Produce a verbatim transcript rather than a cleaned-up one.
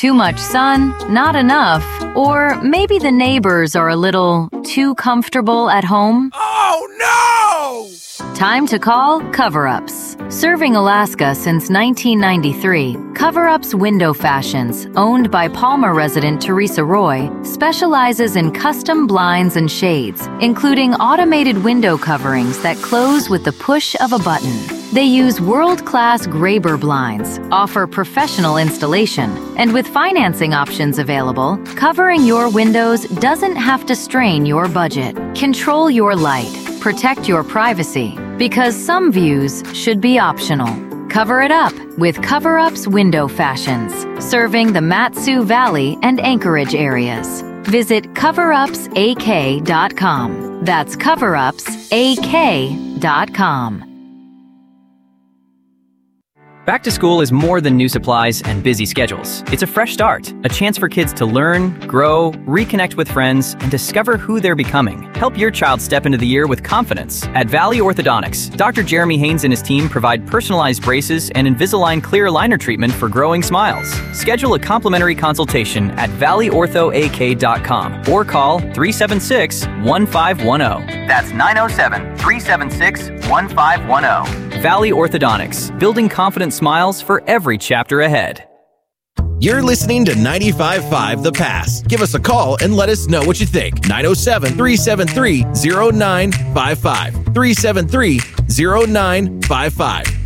Too much sun, not enough, or maybe the neighbors are a little too comfortable at home? Oh, no! Time to call Cover-Ups. Serving Alaska since nineteen ninety-three, Cover-Ups Window Fashions, owned by Palmer resident Teresa Roy, specializes in custom blinds and shades, including automated window coverings that close with the push of a button. They use world-class Graber blinds, offer professional installation, and with financing options available, covering your windows doesn't have to strain your budget. Control your light, protect your privacy, because some views should be optional. Cover it up with Cover-Ups Window Fashions, serving the Mat-Su Valley and Anchorage areas. Visit cover ups a k dot com. That's cover ups a k dot com. Back to school is more than new supplies and busy schedules. It's a fresh start, a chance for kids to learn, grow, reconnect with friends, and discover who they're becoming. Help your child step into the year with confidence. At Valley Orthodontics, Doctor Jeremy Haynes and his team provide personalized braces and Invisalign clear aligner treatment for growing smiles. Schedule a complimentary consultation at valley ortho a k dot com or call three seven six, one five one zero. That's nine oh seven, three seven six, one five one zero. Valley Orthodontics, building confident smiles for every chapter ahead. You're listening to ninety-five point five The Pass. Give us a call and let us know what you think. nine oh seven, three seven three, oh nine five five. three seven three, oh nine five five.